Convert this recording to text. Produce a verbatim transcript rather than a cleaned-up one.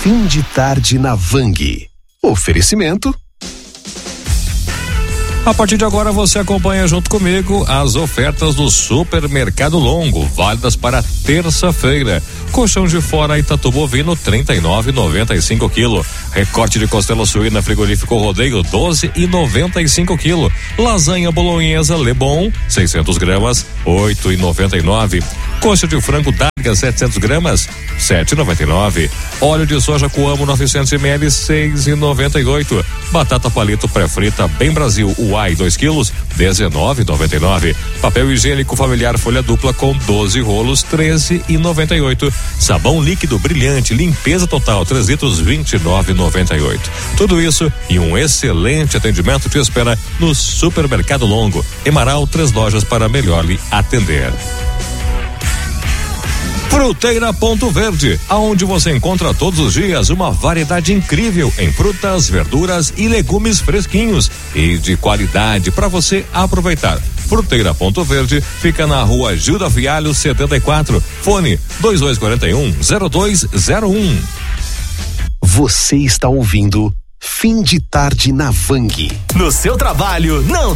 Fim de tarde na Vang. Oferecimento. A partir de agora você acompanha junto comigo as ofertas do Supermercado Longo, válidas para terça-feira. Colchão de fora Itatu bovino trinta e nove e noventa e cinco quilo. Recorte de costela suína frigorífico Rodeio doze e noventa e cinco quilo. Lasanha bolonhesa Lebon seiscentos gramas oito e noventa e nove. Coxa de frango Darga setecentos gramas sete e noventa e nove. Óleo de soja Coamo novecentos mililitros seis e noventa e oito. Batata palito pré-frita Bem Brasil Uai dois quilos dezenove e noventa e nove. Papel higiênico familiar folha dupla com doze rolos treze e noventa e oito. Sabão líquido brilhante limpeza total três litros vinte e nove e noventa e oito. Tudo isso e um excelente atendimento te espera no Supermercado Longo. Emaral, três lojas para melhor lhe atender. Fruteira Ponto Verde, aonde você encontra todos os dias uma variedade incrível em frutas, verduras e legumes fresquinhos e de qualidade para você aproveitar. Fruteira Ponto Verde fica na rua Gilda Fialho setenta e quatro. Fone dois dois quatro um zero dois zero um. Você está ouvindo Fim de Tarde na Vang. No seu trabalho, não